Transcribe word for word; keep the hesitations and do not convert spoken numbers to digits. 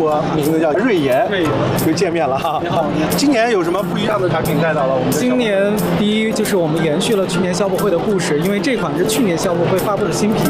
我名字叫瑞妍， 瑞妍又见面了哈。 你好，你好。 今年有什么不一样的产品带到了我们？ 今年第一就是我们延续了去年消博会的故事，因为这款是去年消博会发布的新品，